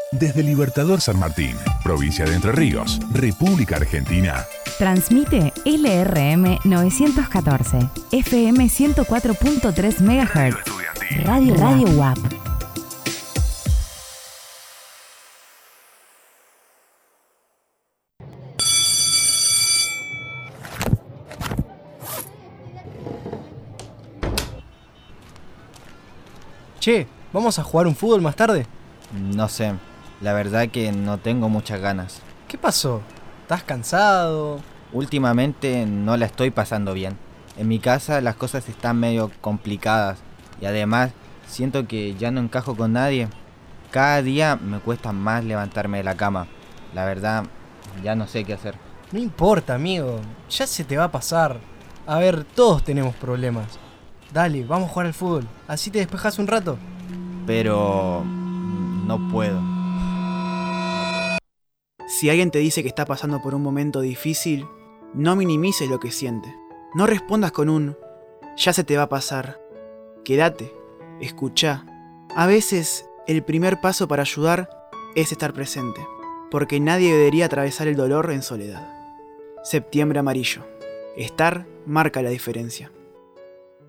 Desde Libertador San Martín, provincia de Entre Ríos, República Argentina. Transmite LRM 914, FM 104.3 MHz. Radio WAP. Che, ¿vamos a jugar un fútbol más tarde? No sé, la verdad que no tengo muchas ganas. ¿Qué pasó? ¿Estás cansado? Últimamente no la estoy pasando bien. En mi casa las cosas están medio complicadas y además siento que ya no encajo con nadie. Cada día me cuesta más levantarme de la cama. La verdad, ya no sé qué hacer. No importa, amigo. Ya se te va a pasar. A ver, todos tenemos problemas. Dale, vamos a jugar al fútbol. Así te despejas un rato. Pero no puedo. Si alguien te dice que está pasando por un momento difícil, no minimices lo que siente. No respondas con un "ya se te va a pasar". Quédate, escuchá. A veces, el primer paso para ayudar es estar presente, porque nadie debería atravesar el dolor en soledad. Septiembre amarillo. Estar marca la diferencia.